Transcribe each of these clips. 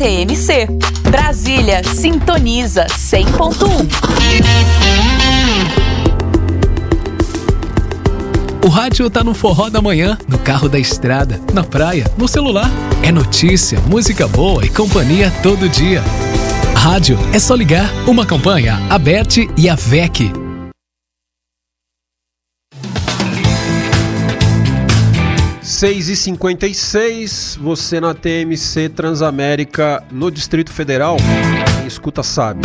TMC. Brasília sintoniza 100.1. O rádio tá no forró da manhã, no carro da estrada, na praia, no celular. É notícia, música boa e companhia todo dia. Rádio é só ligar. Uma campanha, a BET e a VEC. Seis e 56, você na TMC Transamérica, no Distrito Federal. Quem escuta sabe.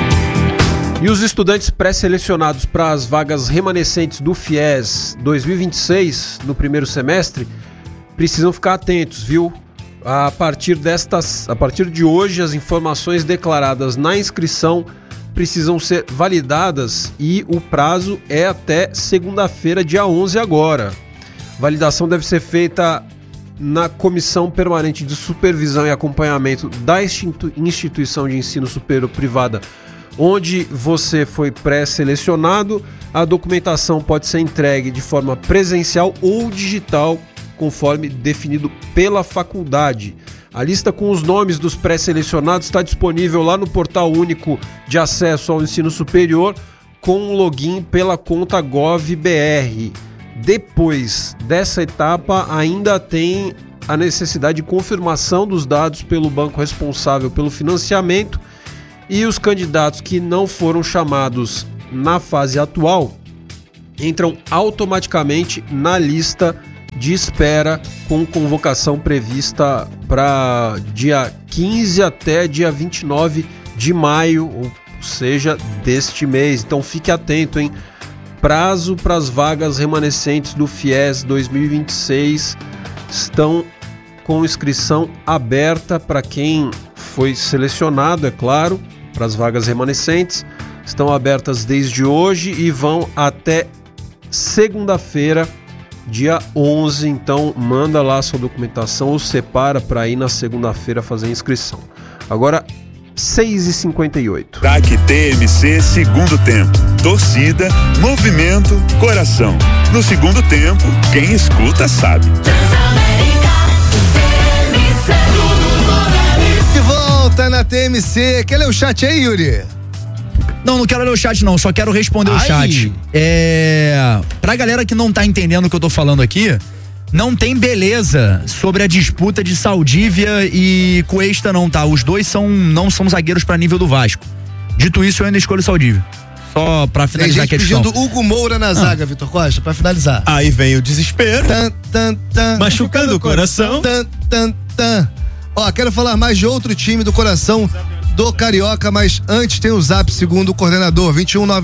E os estudantes pré-selecionados para as vagas remanescentes do FIES 2026, no primeiro semestre, precisam ficar atentos, viu? A partir de hoje, as informações declaradas na inscrição precisam ser validadas e o prazo é até segunda-feira, dia 11 agora. Validação deve ser feita na Comissão Permanente de Supervisão e Acompanhamento da Instituição de Ensino Superior Privada, onde você foi pré-selecionado. A documentação pode ser entregue de forma presencial ou digital, conforme definido pela faculdade. A lista com os nomes dos pré-selecionados está disponível lá no Portal Único de Acesso ao Ensino Superior, com login pela conta GovBR. Depois dessa etapa, ainda tem a necessidade de confirmação dos dados pelo banco responsável pelo financiamento, e os candidatos que não foram chamados na fase atual entram automaticamente na lista de espera, com convocação prevista para dia 15 até dia 29 de maio, ou seja, deste mês. Então fique atento, hein? Prazo para as vagas remanescentes do FIES 2026 estão com inscrição aberta para quem foi selecionado, é claro, para as vagas remanescentes. Estão abertas desde hoje e vão até segunda-feira, dia 11. Então manda lá a sua documentação ou separa para ir na segunda-feira fazer a inscrição. Agora 6h58. TAC TMC segundo tempo. Torcida, movimento, coração. No segundo tempo, quem escuta sabe. De volta na TMC. Quer ler o chat aí, Yuri? Não quero ler o chat não, só quero responder o chat. Pra galera que não tá entendendo o que eu tô falando aqui, não tem beleza sobre a disputa de Saldívia e Cuesta não, tá? Os dois não são zagueiros pra nível do Vasco. Dito isso, eu ainda escolho Saldívia. Só pra finalizar a questão. Pedindo Hugo Moura na zaga, Vitor Costa, pra finalizar. Aí vem o desespero, machucando o coração. Ó, quero falar mais de outro time do coração do Carioca, mas antes tem o zap, segundo o coordenador,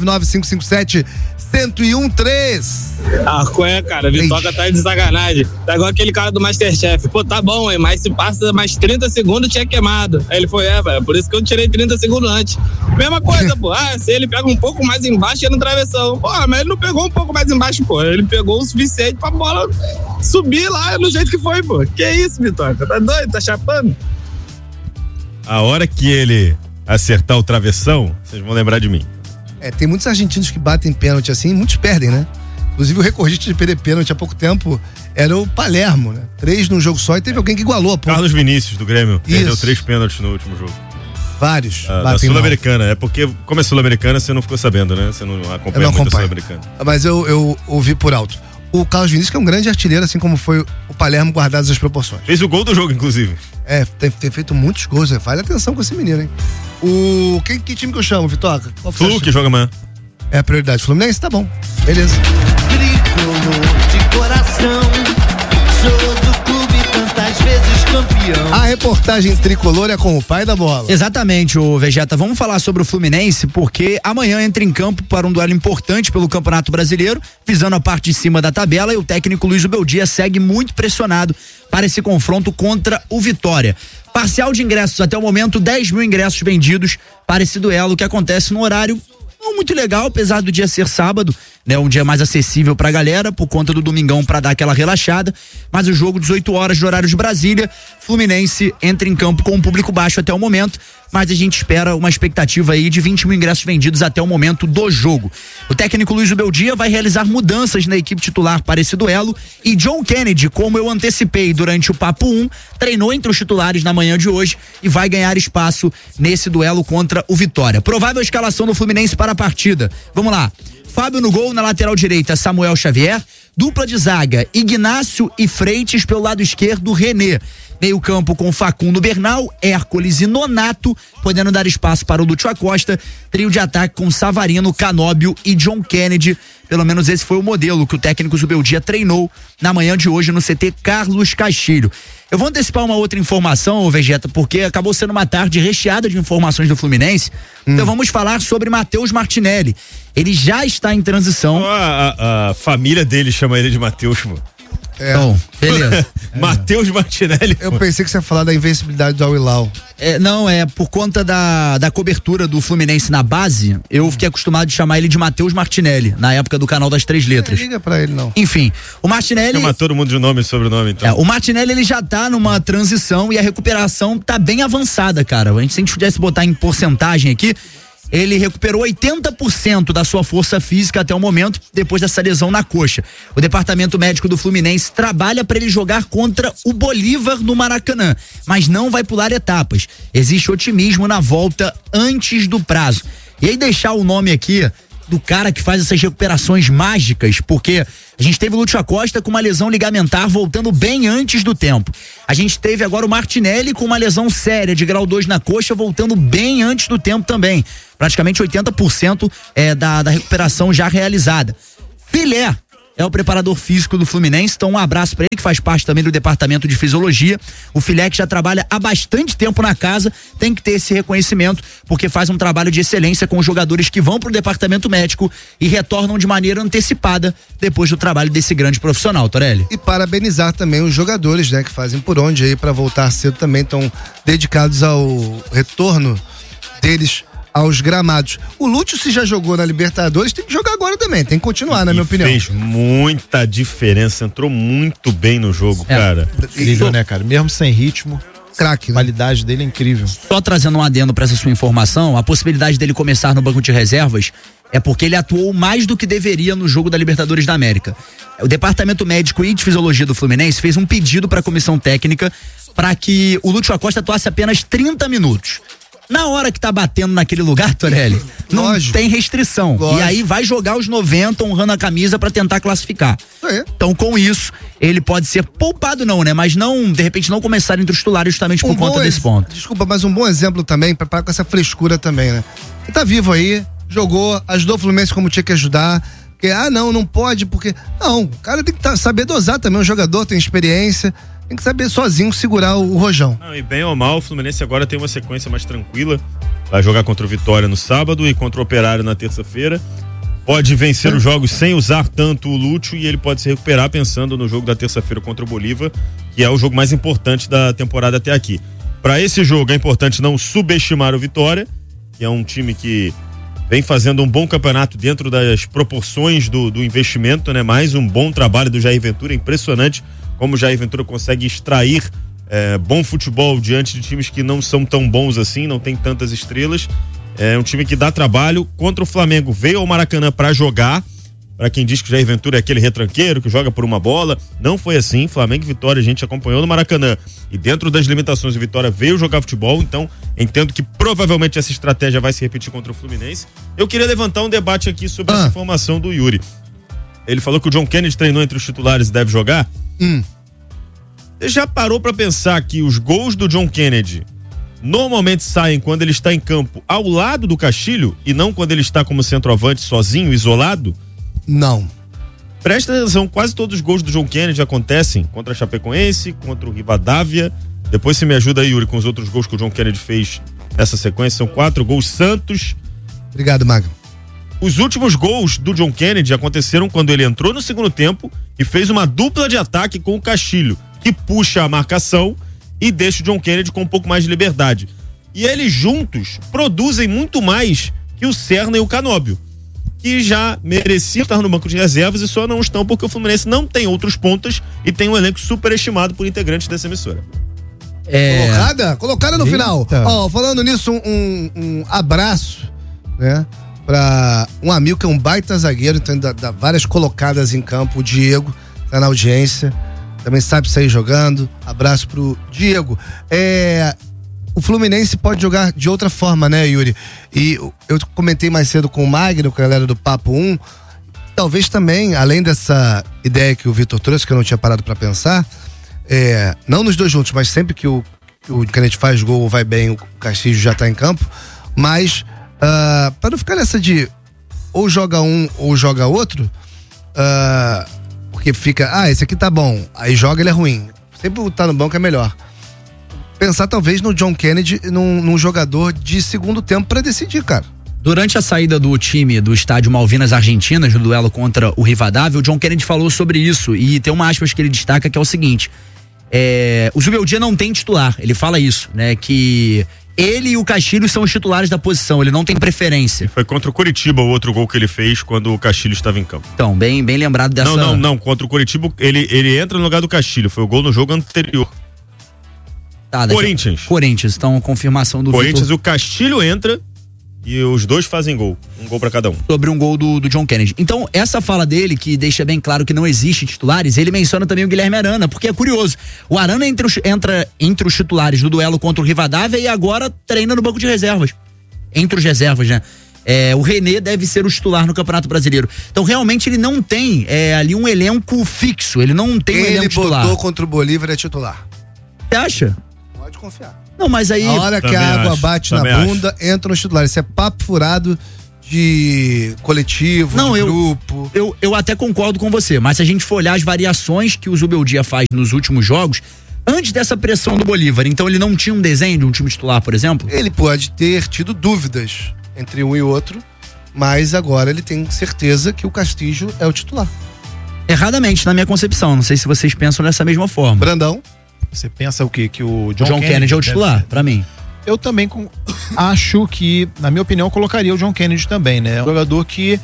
2199-557-1013. Qual é, cara? Vitoca tá de sacanagem. Tá igual aquele cara do Masterchef. Pô, tá bom, hein, mas se passa mais 30 segundos, tinha queimado. Aí ele foi, velho, por isso que eu tirei 30 segundos antes. Mesma coisa, pô. Se ele pega um pouco mais embaixo, é no travessão. Pô, mas ele não pegou um pouco mais embaixo, pô. Ele pegou o suficiente pra bola subir lá no jeito que foi, pô. Que isso, Vitoca? Tá doido? Tá chapando? A hora que ele acertar o travessão, vocês vão lembrar de mim. Tem muitos argentinos que batem pênalti assim, muitos perdem, né? Inclusive o recordista de perder pênalti há pouco tempo era o Palermo, né? 3 num jogo só, e teve alguém que igualou a ponta. Carlos Vinícius, do Grêmio, perdeu 3 pênaltis no último jogo. Vários. A Sul-Americana, é porque, como é Sul-Americana, você não ficou sabendo, né? Você não acompanha muito a Sul-Americana. Mas eu ouvi por alto. O Carlos Vinícius, que é um grande artilheiro, assim como foi o Palermo, guardadas as proporções. Fez o gol do jogo, inclusive. Tem feito muitos gols, vale atenção com esse menino, hein? Que time que eu chamo, Vitoca? Flu, que joga amanhã. É a prioridade. Fluminense, tá bom. Beleza. Tricolor de coração, sou do clube tantas vezes campeão. A reportagem tricolor é com o pai da bola. Exatamente, ô Vegeta. Vamos falar sobre o Fluminense, porque amanhã entra em campo para um duelo importante pelo Campeonato Brasileiro, visando a parte de cima da tabela, e o técnico Luiz Beldia segue muito pressionado para esse confronto contra o Vitória. Parcial de ingressos, até o momento 10 mil ingressos vendidos para esse duelo, que acontece no horário não muito legal, apesar do dia ser sábado, né? Um dia mais acessível pra galera, por conta do domingão pra dar aquela relaxada, mas o jogo 18 horas de horário de Brasília, Fluminense entra em campo com um público baixo até o momento, mas a gente espera uma expectativa aí de 20 mil ingressos vendidos até o momento do jogo. O técnico Luiz Ubeldia vai realizar mudanças na equipe titular para esse duelo e John Kennedy, como eu antecipei durante o Papo 1, treinou entre os titulares na manhã de hoje e vai ganhar espaço nesse duelo contra o Vitória. Provável escalação do Fluminense para a partida. Vamos lá. Fábio no gol, na lateral direita Samuel Xavier, dupla de zaga Ignácio e Freitas, pelo lado esquerdo René. Meio campo com Facundo Bernal, Hércules e Nonato, podendo dar espaço para o Lúcio Acosta. Trio de ataque com Savarino, Canóbio e John Kennedy. Pelo menos esse foi o modelo que o técnico Zubeldia treinou na manhã de hoje no CT Carlos Castilho. Eu vou antecipar uma outra informação, Vegeta, porque acabou sendo uma tarde recheada de informações do Fluminense. Então vamos falar sobre Matheus Martinelli. Ele já está em transição. A família dele chama ele de Matheus, mano. Então, beleza. Matheus Martinelli. Eu pensei que você ia falar da invencibilidade do Al-Hilal. Não, é por conta da cobertura do Fluminense na base, eu fiquei acostumado de chamar ele de Matheus Martinelli, na época do canal das 3 letras. Não liga pra ele, não. Enfim, o Martinelli... Chama todo mundo de nome e sobrenome, então. O Martinelli, ele já tá numa transição e a recuperação tá bem avançada, cara. Se a gente pudesse botar em porcentagem aqui, ele recuperou 80% da sua força física até o momento, depois dessa lesão na coxa. O departamento médico do Fluminense trabalha para ele jogar contra o Bolívar no Maracanã, mas não vai pular etapas. Existe otimismo na volta antes do prazo. E aí deixar o nome aqui do cara que faz essas recuperações mágicas, porque a gente teve o Lúcio Acosta com uma lesão ligamentar voltando bem antes do tempo. A gente teve agora o Martinelli com uma lesão séria de grau 2 na coxa voltando bem antes do tempo também. Praticamente 80% da recuperação já realizada. Filé é o preparador físico do Fluminense, então um abraço para ele, que faz parte também do departamento de fisiologia. O Filé, que já trabalha há bastante tempo na casa, tem que ter esse reconhecimento, porque faz um trabalho de excelência com os jogadores que vão pro departamento médico e retornam de maneira antecipada depois do trabalho desse grande profissional, Torelli. E parabenizar também os jogadores, né, que fazem por onde aí para voltar cedo, também estão dedicados ao retorno deles aos gramados. O Lúcio, se já jogou na Libertadores, tem que jogar agora também, tem que continuar, na minha opinião. Fez muita diferença, entrou muito bem no jogo, cara. Incrível, né, cara? Mesmo sem ritmo, craque, a qualidade dele é incrível. Só trazendo um adendo para essa sua informação, a possibilidade dele começar no banco de reservas é porque ele atuou mais do que deveria no jogo da Libertadores da América. O departamento médico e de fisiologia do Fluminense fez um pedido para a comissão técnica para que o Lúcio Acosta atuasse apenas 30 minutos. Na hora que tá batendo naquele lugar, Torelli, não tem restrição. Lógico. E aí vai jogar os 90 honrando a camisa pra tentar classificar. Então, com isso, ele pode ser poupado não, né? Mas não, de repente, não começar entre os titulares justamente por conta desse ponto. Desculpa, mas um bom exemplo também, pra parar com essa frescura também, né? Ele tá vivo aí, jogou, ajudou o Fluminense como tinha que ajudar. Porque, não pode, porque... Não, o cara tem que saber dosar também, o jogador tem experiência... Tem que saber sozinho segurar o rojão. E bem ou mal, o Fluminense agora tem uma sequência mais tranquila. Vai jogar contra o Vitória no sábado e contra o Operário na terça-feira. Pode vencer os jogos sem usar tanto o Lúcio e ele pode se recuperar pensando no jogo da terça-feira contra o Bolívar, que é o jogo mais importante da temporada até aqui. Para esse jogo é importante não subestimar o Vitória, que é um time que vem fazendo um bom campeonato dentro das proporções do investimento, né? Mais um bom trabalho do Jair Ventura, impressionante como o Jair Ventura consegue extrair bom futebol diante de times que não são tão bons assim, não tem tantas estrelas. É um time que dá trabalho. Contra o Flamengo, veio ao Maracanã para jogar. Para quem diz que o Jair Ventura é aquele retranqueiro que joga por uma bola, não foi assim. Flamengo e Vitória a gente acompanhou no Maracanã e dentro das limitações o Vitória veio jogar futebol, então entendo que provavelmente essa estratégia vai se repetir contra o Fluminense. Eu queria levantar um debate aqui sobre essa informação do Yuri. Ele falou que o John Kennedy treinou entre os titulares e deve jogar. Você já parou pra pensar que os gols do John Kennedy normalmente saem quando ele está em campo ao lado do Castilho e não quando ele está como centroavante sozinho, isolado? Não. Presta atenção, quase todos os gols do John Kennedy acontecem contra a Chapecoense, contra o Rivadavia. Depois você me ajuda aí, Yuri, com os outros gols que o John Kennedy fez nessa sequência. São 4 gols. Santos. Obrigado, Magno. Os últimos gols do John Kennedy aconteceram quando ele entrou no segundo tempo e fez uma dupla de ataque com o Castilho, que puxa a marcação e deixa o John Kennedy com um pouco mais de liberdade. E eles juntos produzem muito mais que o Serna e o Canóbio, que já mereciam estar no banco de reservas e só não estão porque o Fluminense não tem outros pontas e tem um elenco superestimado por integrantes dessa emissora. Colocada no final. Ó, falando nisso, um abraço, né? Pra um amigo que é um baita zagueiro, então dá várias colocadas em campo, o Diego, tá na audiência, também sabe sair jogando. Abraço pro Diego. O Fluminense pode jogar de outra forma, né, Yuri? E eu comentei mais cedo com o Magno, com a galera do Papo 1, talvez também, além dessa ideia que o Vitor trouxe, que eu não tinha parado pra pensar, não nos dois juntos, mas sempre que o Canete faz gol ou vai bem, o Castilho já tá em campo, mas para não ficar nessa de ou joga um ou joga outro, porque fica, esse aqui tá bom, aí joga, ele é ruim. Sempre tá no banco é melhor. Pensar talvez no John Kennedy, num jogador de segundo tempo pra decidir, cara. Durante a saída do time do estádio Malvinas Argentinas, no duelo contra o Rivadavia, o John Kennedy falou sobre isso e tem uma aspas que ele destaca que é o seguinte: o Zubeldia não tem titular, ele fala isso, né, que ele e o Castilho são os titulares da posição, ele não tem preferência. E foi contra o Coritiba o outro gol que ele fez quando o Castilho estava em campo. Então, bem lembrado dessa... Não, contra o Coritiba ele entra no lugar do Castilho, foi o gol no jogo anterior. Corinthians, então confirmação do Corinthians, Vitor. o Castilho entra e os dois fazem gol, um gol pra cada um. Sobre um gol do John Kennedy. Então, essa fala dele, que deixa bem claro que não existe titulares, ele menciona também o Guilherme Arana, porque é curioso, o Arana entra entre os titulares do duelo contra o Rivadavia e agora treina no banco de reservas. Entre os reservas, né? O René deve ser o titular no Campeonato Brasileiro. Então, realmente, ele não tem ali um elenco fixo, ele não tem um elenco titular. Ele botou contra o Bolívar é titular. Você acha? Pode confiar. Não, mas aí... A hora que a água bate na bunda, entra nos titulares. Isso é papo furado de coletivo, de grupo. Eu até concordo com você, mas se a gente for olhar as variações que o Zubeldia faz nos últimos jogos, antes dessa pressão do Bolívar, então ele não tinha um desenho de um time titular, por exemplo? Ele pode ter tido dúvidas entre um e outro, mas agora ele tem certeza que o Castilho é o titular. Erradamente, na minha concepção. Não sei se vocês pensam dessa mesma forma. Brandão? Você pensa o quê? Que o John Kennedy é o titular, pra mim. Eu também acho que, na minha opinião, eu colocaria o John Kennedy também, né? Um jogador que,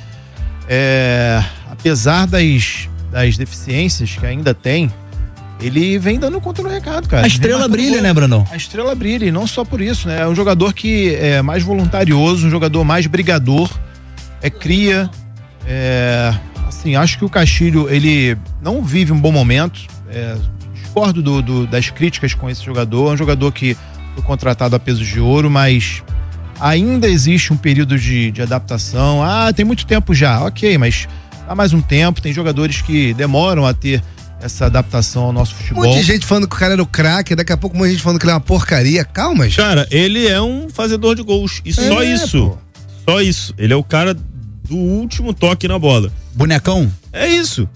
apesar das deficiências que ainda tem, ele vem dando conta no recado, cara. A estrela brilha, né, Brandão? A estrela brilha, e não só por isso, né? É um jogador que é mais voluntarioso, um jogador mais brigador, cria. Assim, acho que o Castilho, ele não vive um bom momento. Discordo das críticas com esse jogador. É um jogador que foi contratado a peso de ouro, mas ainda existe um período de adaptação. Tem muito tempo já, ok, mas dá mais um tempo. Tem jogadores que demoram a ter essa adaptação ao nosso futebol. Um monte de gente falando que o cara era o craque, daqui a pouco um monte de gente falando que ele é uma porcaria. Calma, gente. Cara, ele é um fazedor de gols. E só isso. Pô. Só isso. Ele é o cara do último toque na bola. Bonecão? É isso.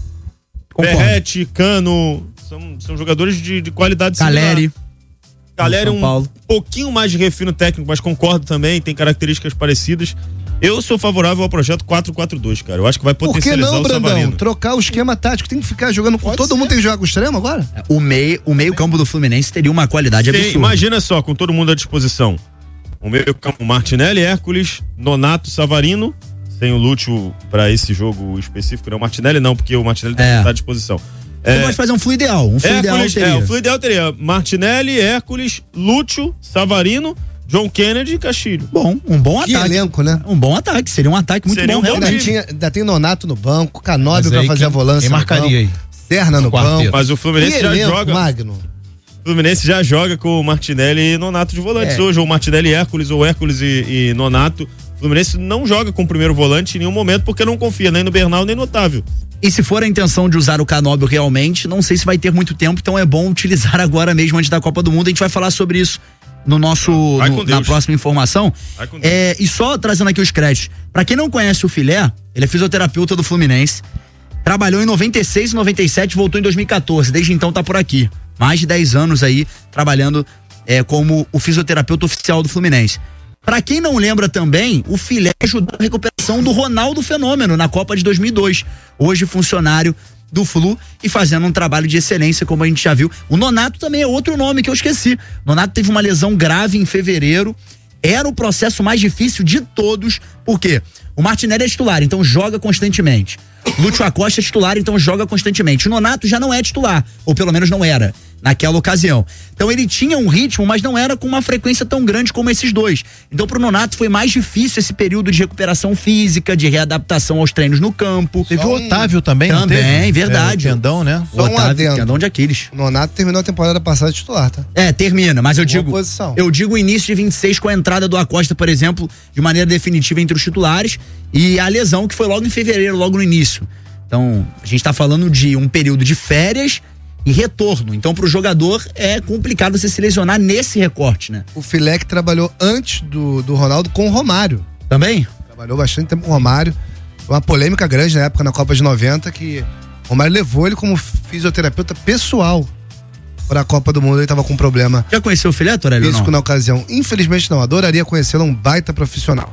Ferrete, Cano, são jogadores de qualidade Caleri. Caleri é um pouquinho mais de refino técnico, mas concordo também, tem características parecidas. Eu sou favorável ao projeto 4-4-2, cara. Eu acho que vai potencializar o Savarino. Brandão? Trocar o esquema tático, tem que ficar jogando com todo mundo, tem que jogar com o extremo agora? O meio campo do Fluminense teria uma qualidade absurda. Imagina só, com todo mundo à disposição. O meio campo, Martinelli, Hércules, Nonato, Savarino, sem o Lúcio pra esse jogo específico, não. O Martinelli não, porque o Martinelli tá à disposição. Você pode fazer um flu ideal. O flu ideal teria Martinelli, Hércules, Lúcio, Savarino, John Kennedy e Castilho. Um bom ataque. Que elenco, né? Um bom ataque. Seria um ataque muito bom, realmente. Ainda tem Nonato no banco, Canóbio pra fazer a volância. Quem marcaria aí? Serna no banco. Mas o Fluminense já joga. Magno. O Fluminense já joga com o Martinelli e Nonato de volantes hoje, ou Martinelli e Hércules, ou Hércules e Nonato. O Fluminense não joga com o primeiro volante em nenhum momento porque não confia nem no Bernal nem no Otávio. E se for a intenção de usar o Canóbio realmente, não sei se vai ter muito tempo, então é bom utilizar agora mesmo antes da Copa do Mundo. A gente vai falar sobre isso no nosso na próxima informação. E só trazendo aqui os créditos. Pra quem não conhece o Filé, ele é fisioterapeuta do Fluminense. Trabalhou em 96, 97, voltou em 2014. Desde então tá por aqui. Mais de 10 anos aí trabalhando como o fisioterapeuta oficial do Fluminense. Pra quem não lembra também, o Filé ajudou a recuperação do Ronaldo Fenômeno na Copa de 2002. Hoje funcionário do Flu e fazendo um trabalho de excelência, como a gente já viu. O Nonato também é outro nome que eu esqueci. O Nonato teve uma lesão grave em fevereiro. Era o processo mais difícil de todos, porque o Martinelli é titular, então joga constantemente. Lúcio Acosta é titular, então joga constantemente. O Nonato já não é titular, ou pelo menos não era, naquela ocasião. Então ele tinha um ritmo, mas não era com uma frequência tão grande como esses dois. Então pro Nonato foi mais difícil esse período de recuperação física, de readaptação aos treinos no campo. Teve o Otávio também, não teve? Também, verdade. Tendão, né? Só um adendo. Tendão de Aquiles. O Nonato terminou a temporada passada titular, tá? Termina, mas eu Boa digo o início de 26 com a entrada do Acosta, por exemplo, de maneira definitiva entre os titulares, e a lesão que foi logo em fevereiro, logo no início. Então, a gente tá falando de um período de férias e retorno. Então, pro jogador é complicado você se lesionar nesse recorte, né? O Filek trabalhou antes do Ronaldo com o Romário. Também? Trabalhou bastante tempo com o Romário. Foi uma polêmica grande na época, na Copa de 90, que o Romário levou ele como fisioterapeuta pessoal para a Copa do Mundo. Ele tava com um problema. Já conheceu o Filé, Torelli? Físico na ocasião. Infelizmente não, adoraria conhecê-lo, um baita profissional.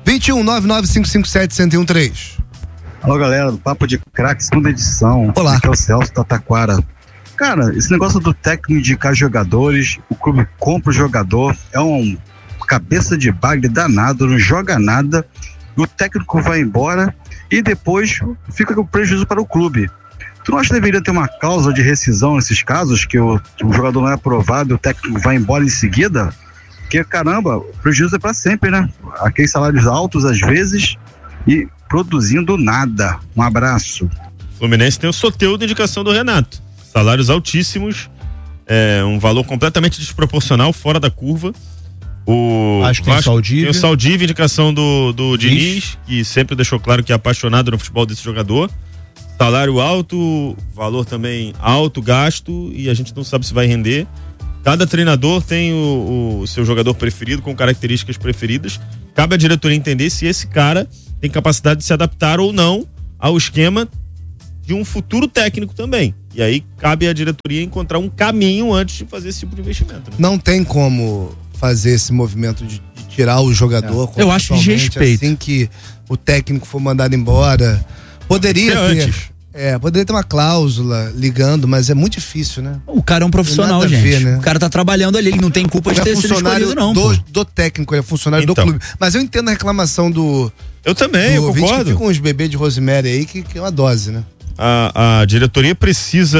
21-99557-1013. Alô, galera do Papo de Craque, segunda edição. Olá. Aqui é o Celso Tataquara. Cara, esse negócio do técnico indicar jogadores, o clube compra o jogador, é um cabeça de bagre danado, não joga nada, o técnico vai embora e depois fica com prejuízo para o clube. Tu não acha que deveria ter uma cláusula de rescisão nesses casos, que o jogador não é aprovado e o técnico vai embora em seguida? Porque, caramba, o prejuízo é para sempre, né? Aqueles salários altos às vezes e produzindo nada. Um abraço. O Fluminense tem o Soteldo de indicação do Renato. Salários altíssimos, um valor completamente desproporcional, fora da curva. Acho que Vasco tem o Saldívia, indicação do Diniz, que sempre deixou claro que é apaixonado no futebol desse jogador. Salário alto, valor também alto, gasto, e a gente não sabe se vai render. Cada treinador tem o seu jogador preferido, com características preferidas. Cabe à diretoria entender se esse cara tem capacidade de se adaptar ou não ao esquema de um futuro técnico também. E aí cabe à diretoria encontrar um caminho antes de fazer esse tipo de investimento. Né? Não tem como fazer esse movimento de tirar o jogador. Eu acho de respeito. Assim que o técnico for mandado embora. Poderia ter uma cláusula ligando, mas é muito difícil, né? O cara é um profissional, gente. Ver, né? O cara tá trabalhando ali, ele não tem culpa de ter sido escolhido, não. Do técnico, ele é funcionário do clube. Mas eu entendo a reclamação do. Eu também, eu concordo. Que ficam uns bebês de Rosemary aí que é uma dose, né? A diretoria precisa,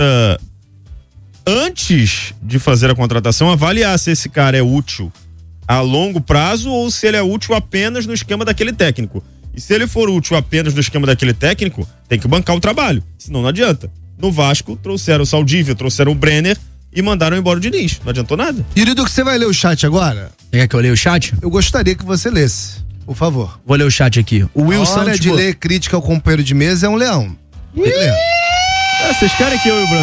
antes de fazer a contratação, avaliar se esse cara é útil a longo prazo ou se ele é útil apenas no esquema daquele técnico. E se ele for útil apenas no esquema daquele técnico, tem que bancar o trabalho, senão não adianta. No Vasco, trouxeram o Saldívia, trouxeram o Brenner e mandaram embora o Diniz. Não adiantou nada. Querido, que você vai ler o chat agora? Quer que eu leia o chat? Eu gostaria que você lesse, por favor. Vou ler o chat aqui. O Will Santos. Hora de ler crítica ao companheiro de mesa é um leão. Vocês querem que eu e o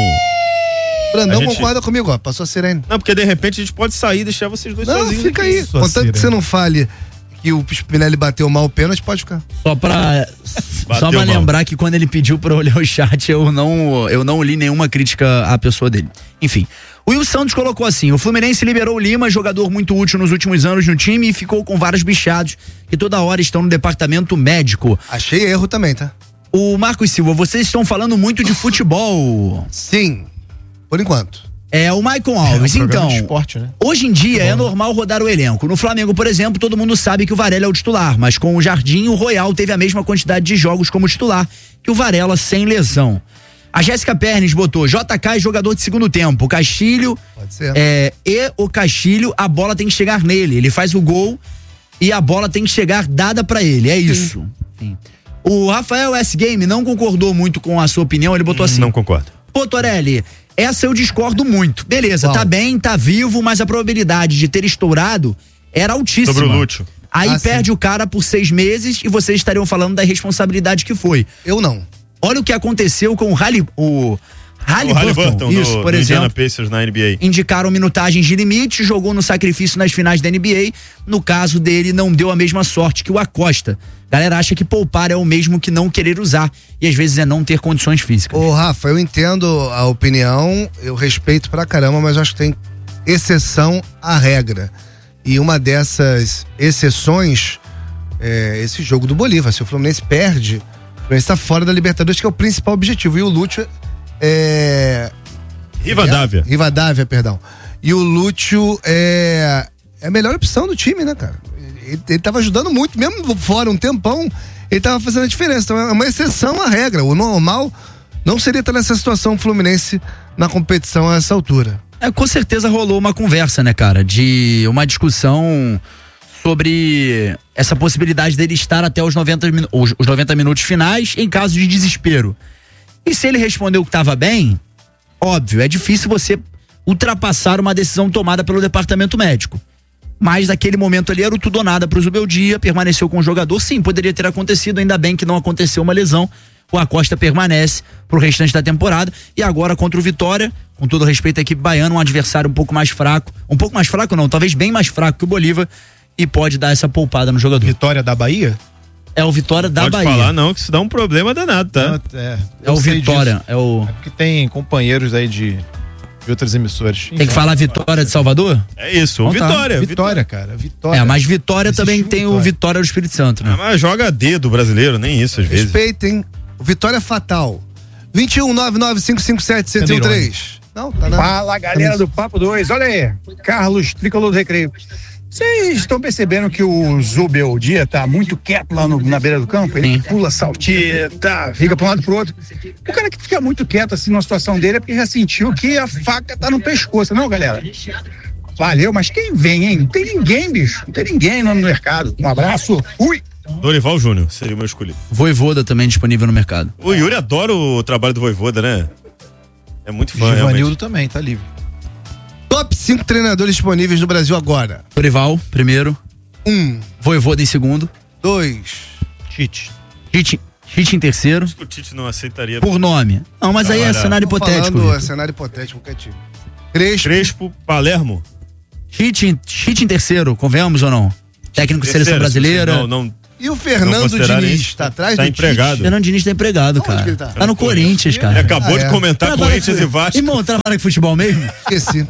Brandão concorda comigo, ó. Passou a sirene. Não, porque de repente a gente pode sair e deixar vocês dois sozinhos. Não, fica aí. Contanto que você não fale que o Spinelli bateu mal o pênalti, pode ficar. Só pra lembrar que quando ele pediu pra eu ler o chat, eu não li nenhuma crítica à pessoa dele. Enfim. O Will Santos colocou assim: o Fluminense liberou o Lima, jogador muito útil nos últimos anos no time, e ficou com vários bichados que toda hora estão no departamento médico. Achei erro também, tá? O Marcos Silva, vocês estão falando muito de futebol. Sim, por enquanto. O Maicon Alves, então, esporte, né? Hoje em dia é normal rodar o elenco. No Flamengo, por exemplo, todo mundo sabe que o Varela é o titular, mas com o Jardim, o Royal teve a mesma quantidade de jogos como titular que o Varela sem lesão. A Jéssica Pernes botou: JK é jogador de segundo tempo, o Castilho pode ser. E o Castilho, a bola tem que chegar nele, ele faz o gol e a bola tem que chegar dada pra ele, é isso. Sim. O Rafael S. Game não concordou muito com a sua opinião, ele botou assim: não concordo. Pô, Torelli, essa eu discordo muito. Beleza, tá bem, tá vivo, mas a probabilidade de ter estourado era altíssima. Sobre o Lúcio. Aí perde o cara por 6 meses e vocês estariam falando da responsabilidade que foi. Eu não. Olha o que aconteceu com o Haliburton, isso, por exemplo, Indiana Pacers na NBA. Indicaram minutagens de limite, jogou no sacrifício nas finais da NBA. No caso dele, não deu a mesma sorte que o Acosta. Galera acha que poupar é o mesmo que não querer usar, e às vezes é não ter condições físicas. Ô, Rafa, eu entendo a opinião, eu respeito pra caramba, mas acho que tem exceção à regra. E uma dessas exceções é esse jogo do Bolívar. Se o Fluminense perde, o Fluminense tá fora da Libertadores, que é o principal objetivo. E o Lúcio Rivadavia, perdão. E o Lúcio é é a melhor opção do time, né, cara? Ele tava ajudando muito, mesmo fora um tempão, ele tava fazendo a diferença. Então é uma exceção à regra. O normal não seria estar nessa situação Fluminense na competição a essa altura. Com certeza rolou uma conversa, né, cara? De uma discussão sobre essa possibilidade dele estar até os 90 minutos finais em caso de desespero. E se ele respondeu que estava bem, óbvio, é difícil você ultrapassar uma decisão tomada pelo departamento médico. Mas naquele momento ali era o tudo ou nada pro Zubeldia, permaneceu com o jogador. Sim, poderia ter acontecido, ainda bem que não aconteceu uma lesão. O Acosta permanece pro restante da temporada. E agora contra o Vitória, com todo respeito à equipe baiana, um adversário um pouco mais fraco. Um pouco mais fraco não, talvez bem mais fraco que o Bolívar. E pode dar essa poupada no jogador. Vitória da Bahia? É o Vitória da Bahia. Pode falar não, que isso dá um problema danado, tá? É o Vitória. Disso. É porque tem companheiros aí de outras emissoras. Tem que falar Vitória de Salvador? É isso, o Vitória. Vitória, cara. Vitória. Mas Vitória também tem o Vitória do Espírito Santo, né? Mas joga D do brasileiro, nem isso às vezes. Respeitem. O Vitória é fatal. 21-99557-1013. Não, tá nada. Fala, galera do Papo 2. Olha aí, Carlos, Tricolor do Recreio. Vocês estão percebendo que o Zubeldia tá muito quieto lá na beira do campo? Ele pula, saltita, fica pra um lado pro outro. O cara que fica muito quieto assim numa situação dele é porque já sentiu que a faca tá no pescoço, não, galera? Valeu, mas quem vem, hein? Não tem ninguém, bicho. Não tem ninguém no mercado. Um abraço. Fui! Dorival Júnior seria o meu escolhido. Vojvoda também disponível no mercado. O Yuri adora o trabalho do Vojvoda, né? É muito fã, Givanildo também, tá livre. Top 5 treinadores disponíveis no Brasil agora. Dorival, primeiro. 1. Vojvoda em segundo. 2. Tite em terceiro. Acho que o Tite não aceitaria. Por nome. Não, mas aí é cenário hipotético. É cenário hipotético, qualquer time. Crespo, Palermo. Tite em terceiro, convenhamos ou não? Técnico de seleção brasileira. Não. E o Fernando Diniz tá atrás do empregado. Tite? Fernando Diniz tá empregado, cara. Ele tá no Corinthians, cara. Ele acabou de comentar Corinthians e Vasco. Irmão, trabalha com futebol mesmo? Esqueci.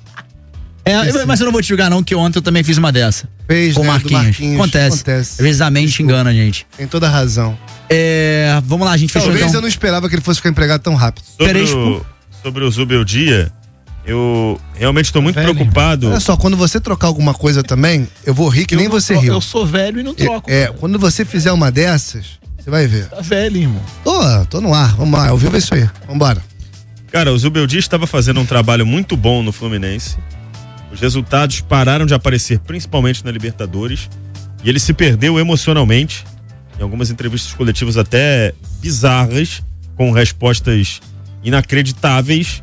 Mas eu não vou te julgar não, que ontem eu também fiz uma dessa. Fez, com né, Marquinhos. Acontece. Às vezes a mente engana a gente. Tem toda a razão. Vamos lá, a gente fechou Talvez então. Eu não esperava que ele fosse ficar empregado tão rápido. Sobre o Zubeldia, eu realmente estou muito preocupado. Olha só, quando você trocar alguma coisa também, eu vou rir que nem você riu. Eu sou velho e não troco. Quando você fizer uma dessas, você vai ver. Tá velho, irmão. Tô no ar, vamos lá, ao vivo é isso aí, vambora. Cara, o Zubeldia estava fazendo um trabalho muito bom no Fluminense. Os resultados pararam de aparecer, principalmente na Libertadores, e ele se perdeu emocionalmente, em algumas entrevistas coletivas até bizarras, com respostas inacreditáveis,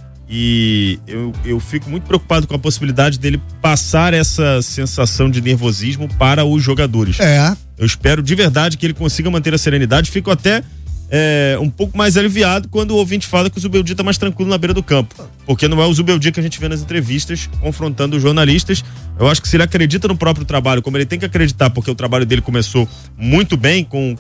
e eu fico muito preocupado com a possibilidade dele passar essa sensação de nervosismo para os jogadores. Eu espero de verdade que ele consiga manter a serenidade. Fico até um pouco mais aliviado quando o ouvinte fala que o Zubeldia tá mais tranquilo na beira do campo, porque não é o Zubeldia que a gente vê nas entrevistas confrontando os jornalistas. Eu acho que se ele acredita no próprio trabalho, como ele tem que acreditar, porque o trabalho dele começou muito bem, com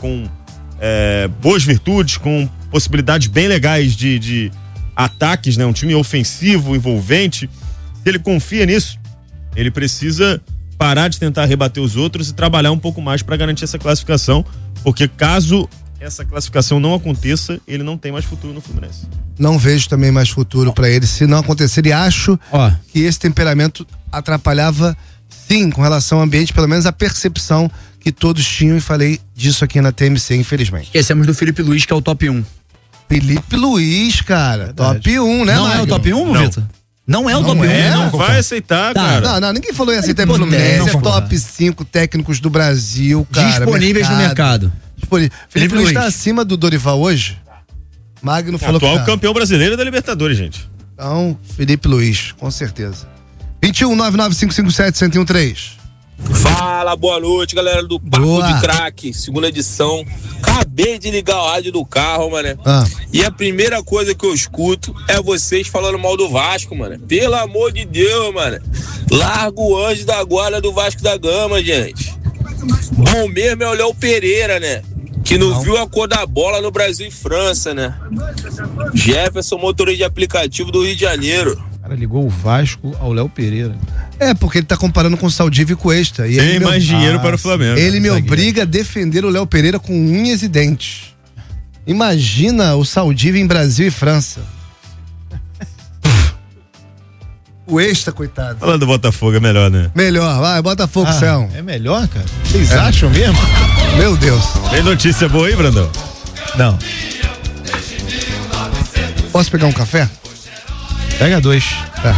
boas virtudes, com possibilidades bem legais de ataques, né? Um time ofensivo, envolvente. Se ele confia nisso, ele precisa parar de tentar rebater os outros e trabalhar um pouco mais para garantir essa classificação, porque caso essa classificação não aconteça, ele não tem mais futuro no Fluminense. Não vejo também mais futuro para ele se não acontecer, e acho que esse temperamento atrapalhava sim com relação ao ambiente, pelo menos a percepção que todos tinham, e falei disso aqui na TMC, infelizmente. Esquecemos do Felipe Luiz, que é o top 1. Felipe Luiz, cara, top 1, né, Não é o top 1, Vitor? Não é o top 1. Não vai aceitar, cara. Não, ninguém falou em aceitar pro Fluminense. É top 5 técnicos do Brasil, cara. Disponíveis no mercado. Felipe Luiz tá acima do Dorival hoje? Magno falou que atual campeão brasileiro da Libertadores, gente. Então, Felipe Luiz, com certeza. 21-99557-1013. Fala, boa noite, galera do Papo de Craque, segunda edição. Acabei de ligar o rádio do carro, mano. E a primeira coisa que eu escuto é vocês falando mal do Vasco, mano. Pelo amor de Deus, mano. Larga o anjo da guarda do Vasco da Gama, gente. Bom mesmo é o Léo Pereira, né? Que não viu a cor da bola no Brasil e França, né? Jefferson, motorista de aplicativo do Rio de Janeiro. O cara ligou o Vasco ao Léo Pereira. Porque ele tá comparando com o Saldívio e Cuesta. E tem mais dinheiro para o Flamengo. Ele me obriga a defender o Léo Pereira com unhas e dentes. Imagina o Saldívio em Brasil e França. O Extra, coitado. Falando do Botafogo, é melhor, né? Melhor, vai, Botafogo, Céu. É melhor, cara? Vocês acham mesmo? Meu Deus. Tem notícia boa aí, Brandão? Não. Posso pegar um café? Pega 2. Tá.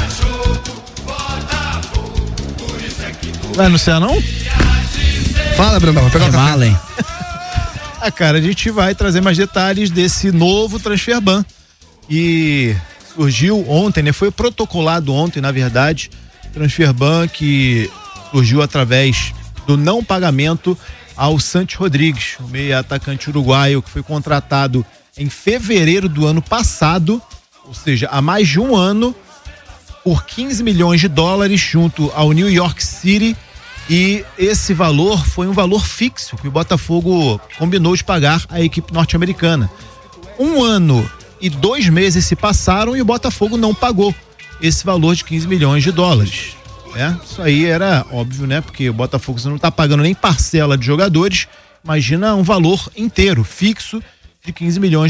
Vai anunciar, não? Fala, Brandão, vai pegar um café. Valem. Cara, a gente vai trazer mais detalhes desse novo transfer ban. E surgiu ontem, né? Foi protocolado ontem, na verdade, transfer ban que surgiu através do não pagamento ao Santi Rodrigues, o meia atacante uruguaio que foi contratado em fevereiro do ano passado, ou seja, há mais de um ano, por $15 milhões junto ao New York City. E esse valor foi um valor fixo que o Botafogo combinou de pagar à equipe norte-americana. 1 ano e 2 meses se passaram e o Botafogo não pagou esse valor de $15 milhões. Isso aí era óbvio, né? Porque o Botafogo não está pagando nem parcela de jogadores, imagina um valor inteiro, fixo, de $15 milhões.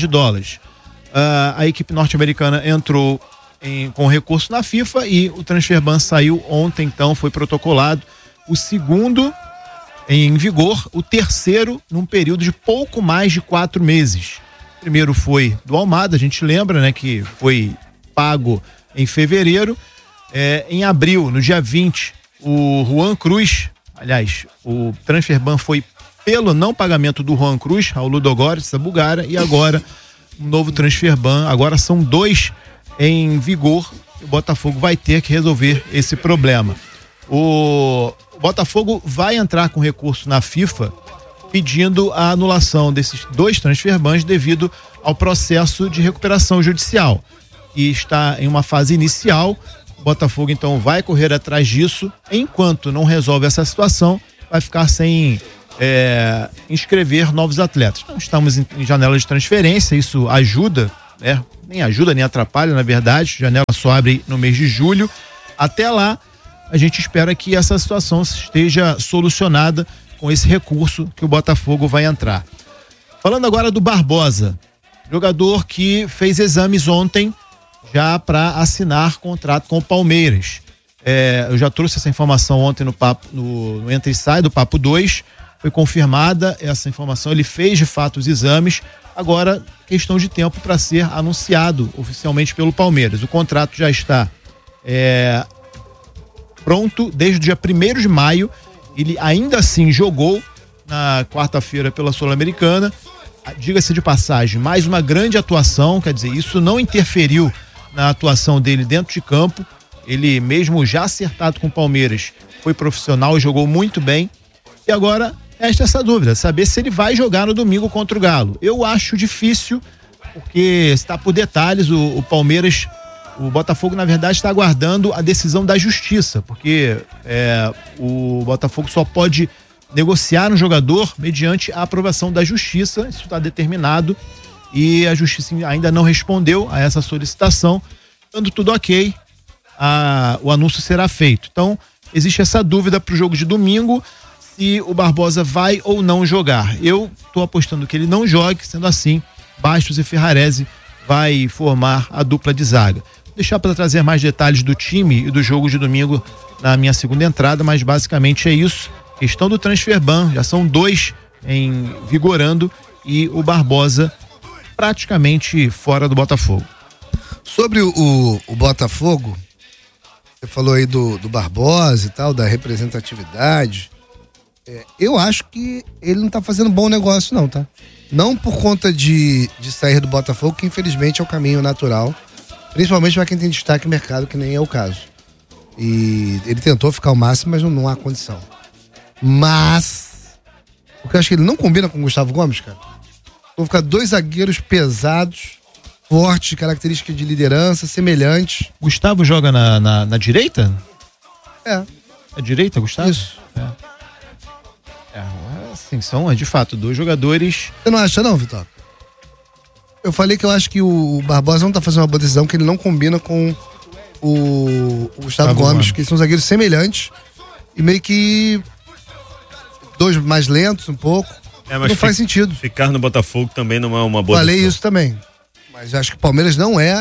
A equipe norte-americana entrou com recurso na FIFA e o transfer ban saiu ontem, então foi protocolado. O segundo em vigor, o terceiro num período de pouco mais de 4 meses. O primeiro foi do Almada, a gente lembra, né, que foi pago em fevereiro. Em abril, no dia 20, o Juan Cruz, aliás, o transfer ban foi pelo não pagamento do Juan Cruz ao Ludogorets da Bulgária, e agora um novo transfer ban. Agora são 2 em vigor. O Botafogo vai ter que resolver esse problema. O Botafogo vai entrar com recurso na FIFA pedindo a anulação desses 2 transfer bans devido ao processo de recuperação judicial, que está em uma fase inicial. O Botafogo então vai correr atrás disso. Enquanto não resolve essa situação, vai ficar sem inscrever novos atletas. Então, estamos em janela de transferência, isso ajuda, né? Nem ajuda nem atrapalha, na verdade. A janela só abre no mês de julho. Até lá, a gente espera que essa situação esteja solucionada com esse recurso que o Botafogo vai entrar. Falando agora do Barbosa, jogador que fez exames ontem já para assinar contrato com o Palmeiras. Eu já trouxe essa informação ontem no Entra e Sai do Papo 2, foi confirmada essa informação, ele fez de fato os exames, agora questão de tempo para ser anunciado oficialmente pelo Palmeiras. O contrato já está pronto desde o dia 1º de maio. Ele ainda assim jogou na quarta-feira pela Sul-Americana. Diga-se de passagem, mais uma grande atuação, quer dizer, isso não interferiu na atuação dele dentro de campo. Ele mesmo já acertado com o Palmeiras, foi profissional e jogou muito bem. E agora resta essa dúvida, saber se ele vai jogar no domingo contra o Galo. Eu acho difícil, porque está por detalhes. O Palmeiras, o Botafogo, na verdade, está aguardando a decisão da justiça, porque o Botafogo só pode negociar um jogador mediante a aprovação da justiça. Isso está determinado e a justiça ainda não respondeu a essa solicitação. Estando tudo ok, o anúncio será feito. Então, existe essa dúvida para o jogo de domingo, se o Barbosa vai ou não jogar. Eu estou apostando que ele não jogue, sendo assim, Bastos e Ferrarese vai formar a dupla de zaga. Vou deixar para trazer mais detalhes do time e do jogo de domingo na minha segunda entrada, mas basicamente é isso. Questão do transfer ban, já são 2 vigorando e o Barbosa praticamente fora do Botafogo. Sobre o Botafogo, você falou aí do Barbosa e tal, da representatividade. Eu acho que ele não tá fazendo bom negócio não, tá? Não por conta de sair do Botafogo, que infelizmente é o caminho natural, principalmente para quem tem destaque no mercado, que nem é o caso. E ele tentou ficar o máximo, mas não há condição. Mas, porque eu acho que ele não combina com o Gustavo Gomes, cara. Vão ficar 2 zagueiros pesados, fortes, características de liderança, semelhantes. Gustavo joga na direita? É. É direita, Gustavo? Isso. Assim, são de fato 2 jogadores. Você não acha não, Vitor? Eu falei que eu acho que o Barbosa não tá fazendo uma boa decisão, que ele não combina com o Gustavo Gomes, que são zagueiros semelhantes e meio que 2 mais lentos um pouco. Mas não faz sentido. Ficar no Botafogo também não é uma boa Falei decisão. isso também. Mas eu acho que o Palmeiras não é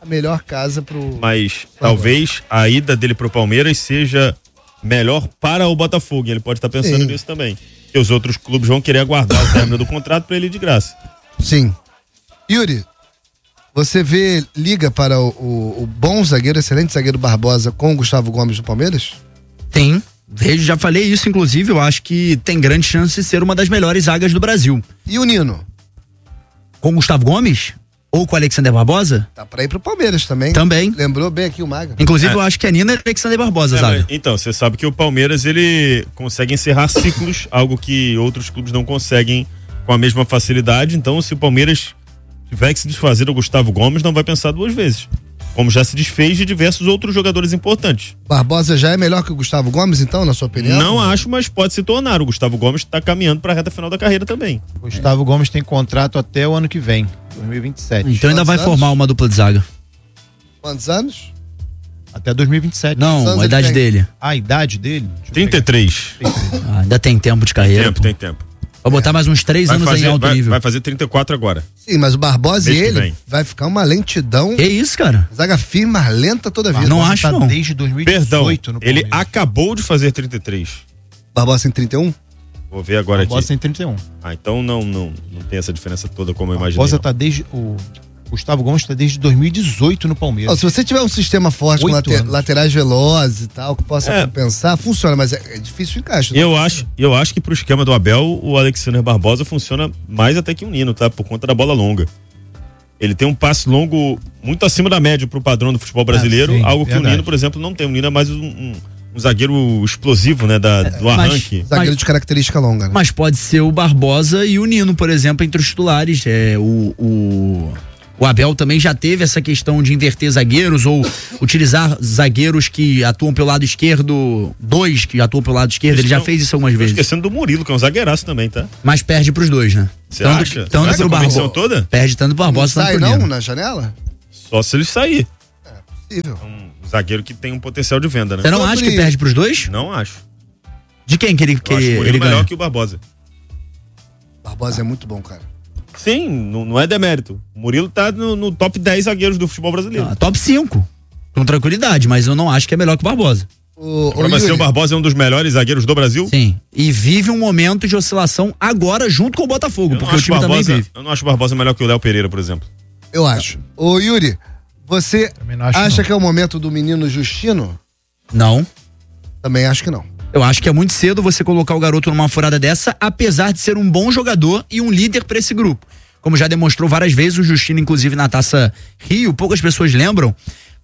a melhor casa pro... Mas talvez a ida dele pro Palmeiras seja melhor para o Botafogo. Ele pode estar pensando nisso também. Que os outros clubes vão querer aguardar o término do contrato para ele ir de graça. Sim. Yuri, você liga para o bom zagueiro, excelente zagueiro Barbosa com o Gustavo Gomes do Palmeiras? Tem. Vejo, já falei isso, inclusive, eu acho que tem grande chance de ser uma das melhores zagas do Brasil. E o Nino? Com o Gustavo Gomes? Ou com o Alexander Barbosa? Tá pra ir pro Palmeiras também. Também. Lembrou bem aqui o Maga. Inclusive, eu acho que a Nina é Alexander Barbosa, zaga. Então, você sabe que o Palmeiras, ele consegue encerrar ciclos, algo que outros clubes não conseguem com a mesma facilidade. Então, se o Palmeiras tiver que se desfazer do Gustavo Gomes, não vai pensar duas vezes. Como já se desfez de diversos outros jogadores importantes. Barbosa já é melhor que o Gustavo Gomes, então, na sua opinião? Não acho, mas pode se tornar. O Gustavo Gomes está caminhando para a reta final da carreira também. O Gustavo Gomes tem contrato até o ano que vem, 2027. Então ainda vai formar uma dupla de zaga. Quantos anos? Até 2027. Não, a idade dele. A idade dele? 33. Ainda tem tempo de carreira. Tem tempo. Vai botar mais uns 3 anos em alto nível. Vai fazer 34 agora. Sim, mas o Barbosa e ele vai ficar uma lentidão. Que isso, cara? Zaga firme, mas lenta toda a vida. Não acho, não. Desde 2018 Perdão, ele acabou de fazer 33. Barbosa tem 31? Vou ver agora aqui. Barbosa tem 31. Ah, então não tem essa diferença toda como eu imaginei. Barbosa tá desde... O Gustavo Gomes está desde 2018 no Palmeiras. Se você tiver um sistema forte com laterais velozes e tal, que possa compensar, funciona, mas é difícil o encaixe. Eu acho que pro esquema do Abel, o Alexander Barbosa funciona mais até que o Nino, tá? Por conta da bola longa. Ele tem um passe longo muito acima da média pro padrão do futebol brasileiro, sim, algo que verdade. o Nino, por exemplo, não tem. O Nino é mais um zagueiro explosivo, né? Do arranque. Zagueiro de característica longa, né? Mas pode ser o Barbosa e o Nino, por exemplo, entre os titulares. O Abel também já teve essa questão de inverter zagueiros ou utilizar zagueiros que atuam pelo lado esquerdo, dois que atuam pelo lado esquerdo, ele já fez isso algumas vezes. Esquecendo do Murilo, que é um zagueiraço também, tá? Mas perde pros dois, né? Você acha? Tanto pro Barbosa toda? perde tanto pro Barbosa não quanto sai pro Nino. na janela? Só se ele sair. É possível. Um zagueiro que tem um potencial de venda, né? Você não acha que perde pros dois? Não acho. De quem que ele Eu acho o Murilo ganha? melhor que o Barbosa. Barbosa é muito bom, cara. Sim, não é demérito. O Murilo tá no top 10 zagueiros do futebol brasileiro. Top 5. Com tranquilidade, mas eu não acho que é melhor que o Barbosa. Mas o Barbosa é um dos melhores zagueiros do Brasil? Sim. E vive um momento de oscilação agora junto com o Botafogo, porque o time também vive. Eu não acho o Barbosa melhor que o Léo Pereira, por exemplo. Eu acho. Ô Yuri, você acha que é o momento do menino Justino? Não. Também acho que não. Eu acho que é muito cedo você colocar o garoto numa furada dessa, apesar de ser um bom jogador e um líder para esse grupo. Como já demonstrou várias vezes o Justino, inclusive na Taça Rio, poucas pessoas lembram,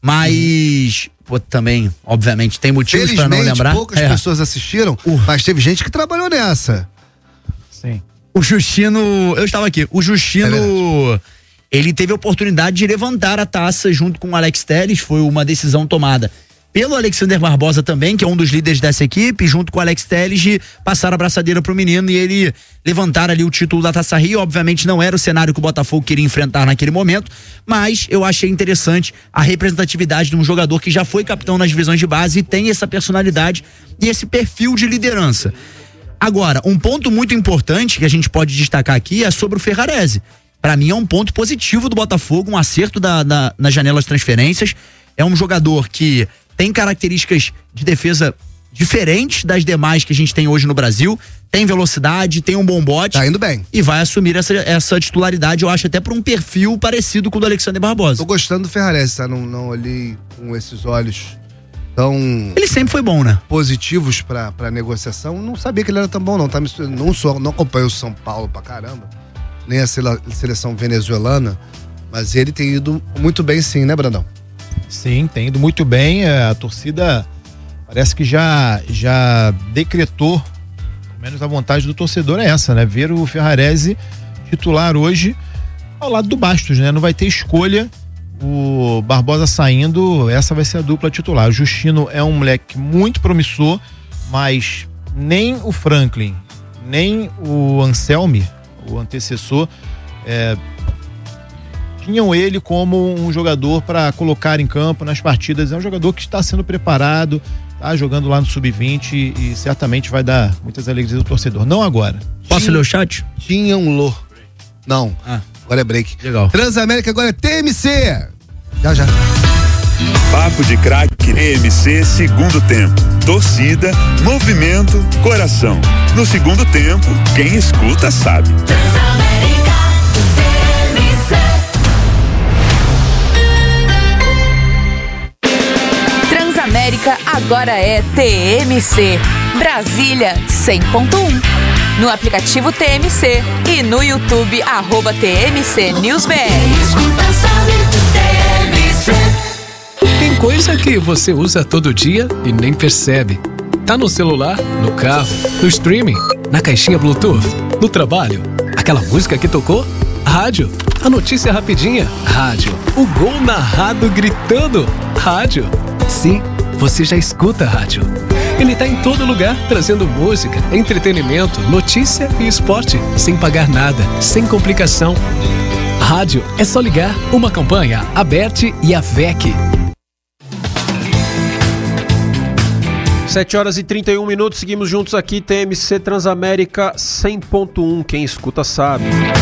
mas também, obviamente, tem motivos para não lembrar. Poucas pessoas assistiram, mas teve gente que trabalhou nessa. Sim. O Justino, eu estava aqui, o Justino, ele teve a oportunidade de levantar a taça junto com o Alex Telles, foi uma decisão tomada pelo Alexander Barbosa também, que é um dos líderes dessa equipe, junto com o Alex Telles, de passar a braçadeira pro menino e ele levantar ali o título da Taça Rio. Obviamente não era o cenário que o Botafogo queria enfrentar naquele momento, mas eu achei interessante a representatividade de um jogador que já foi capitão nas divisões de base e tem essa personalidade e esse perfil de liderança. Agora, um ponto muito importante que a gente pode destacar aqui é sobre o Ferrarese. Para mim é um ponto positivo do Botafogo, um acerto nas janelas de transferências. É um jogador que tem características de defesa diferentes das demais que a gente tem hoje no Brasil, tem velocidade, tem um bom bote. Tá indo bem. E vai assumir essa titularidade, eu acho, até por um perfil parecido com o do Alexander Barbosa. Tô gostando do Ferrarese, tá? Não olhei com esses olhos tão... Ele sempre foi bom, né? Positivos pra negociação. Não sabia que ele era tão bom, não. Não acompanho o São Paulo pra caramba, nem a seleção venezuelana, mas ele tem ido muito bem sim, né, Brandão? Sim, tem ido muito bem. A torcida parece que já decretou, pelo menos a vontade do torcedor é essa, né? Ver o Ferrarese titular hoje ao lado do Bastos, né? Não vai ter escolha. O Barbosa saindo, essa vai ser a dupla titular. O Justino é um moleque muito promissor, mas nem o Franklin, nem o Anselmi, o antecessor, tinham ele como um jogador para colocar em campo nas partidas. É um jogador que está sendo preparado, tá jogando lá no Sub-20 e certamente vai dar muitas alegrias ao torcedor. Não agora. Posso ler o chat? Tinha um Lô. Não. Agora é break. Legal. Transamérica agora é TMC. Já. Papo de Craque TMC segundo tempo. Torcida, movimento, coração. No segundo tempo, quem escuta sabe. Transamérica agora é TMC. Brasília 100.1. No aplicativo TMC e no YouTube @TMC News BR. Tem coisa que você usa todo dia e nem percebe. Tá no celular, no carro, no streaming, na caixinha Bluetooth, no trabalho. Aquela música que tocou? Rádio. A notícia rapidinha? Rádio. O gol narrado gritando? Rádio. Sim, você já escuta rádio. Ele tá em todo lugar, trazendo música, entretenimento, notícia e esporte, sem pagar nada, sem complicação. Rádio é só ligar. Uma campanha, Aberte e AVEC. 7h31, seguimos juntos aqui, TMC Transamérica 100.1, quem escuta sabe.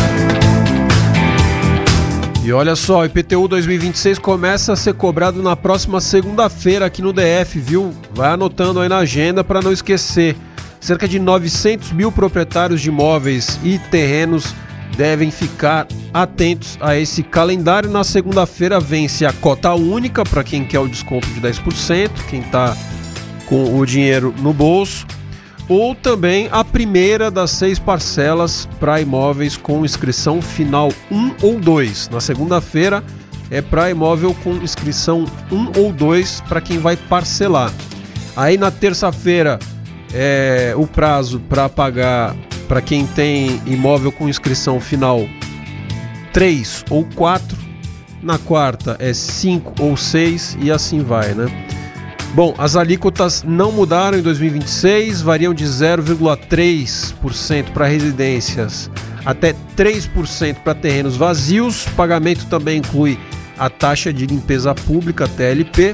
E olha só, o IPTU 2026 começa a ser cobrado na próxima segunda-feira aqui no DF, viu? Vai anotando aí na agenda para não esquecer. Cerca de 900 mil proprietários de imóveis e terrenos devem ficar atentos a esse calendário. Na segunda-feira vence a cota única para quem quer o desconto de 10%, quem está com o dinheiro no bolso, ou também a primeira das 6 parcelas para imóveis com inscrição final 1 ou 2. Na segunda-feira é para imóvel com inscrição 1 ou 2 para quem vai parcelar. Aí na terça-feira é o prazo para pagar para quem tem imóvel com inscrição final 3 ou 4. Na quarta é 5 ou 6 e assim vai, né? Bom, as alíquotas não mudaram em 2026, variam de 0,3% para residências até 3% para terrenos vazios. O pagamento também inclui a taxa de limpeza pública, TLP,